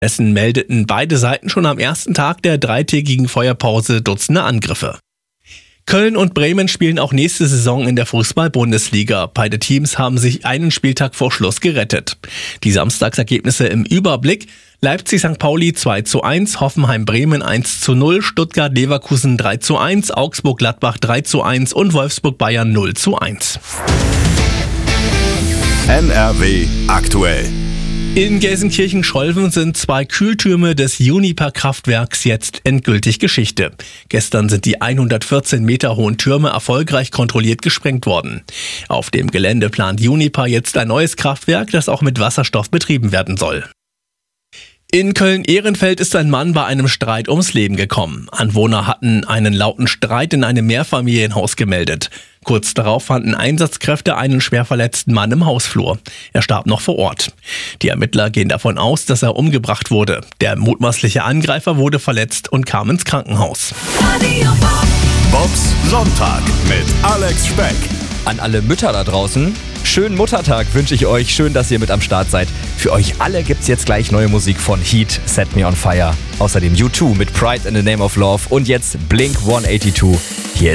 Essen meldeten beide Seiten schon am ersten Tag der dreitägigen Feuerpause Dutzende Angriffe. Köln und Bremen spielen auch nächste Saison in der Fußball-Bundesliga. Beide Teams haben sich einen Spieltag vor Schluss gerettet. Die Samstagsergebnisse im Überblick: Leipzig-St. Pauli 2:1, Hoffenheim-Bremen 1:0, Stuttgart-Leverkusen 3:1, Augsburg-Gladbach 3:1 und Wolfsburg-Bayern 0:1. NRW aktuell. In Gelsenkirchen-Scholven sind 2 Kühltürme des Uniper-Kraftwerks jetzt endgültig Geschichte. Gestern sind die 114 Meter hohen Türme erfolgreich kontrolliert gesprengt worden. Auf dem Gelände plant Uniper jetzt ein neues Kraftwerk, das auch mit Wasserstoff betrieben werden soll. In Köln-Ehrenfeld ist ein Mann bei einem Streit ums Leben gekommen. Anwohner hatten einen lauten Streit in einem Mehrfamilienhaus gemeldet. Kurz darauf fanden Einsatzkräfte einen schwer verletzten Mann im Hausflur. Er starb noch vor Ort. Die Ermittler gehen davon aus, dass er umgebracht wurde. Der mutmaßliche Angreifer wurde verletzt und kam ins Krankenhaus. Bobs Sonntag mit Alex Speck. An alle Mütter da draußen, schönen Muttertag wünsche ich euch. Schön, dass ihr mit am Start seid. Für euch alle gibt's jetzt gleich neue Musik von Heat, Set Me On Fire. Außerdem U2 mit Pride in the Name of Love und jetzt Blink 182. Hier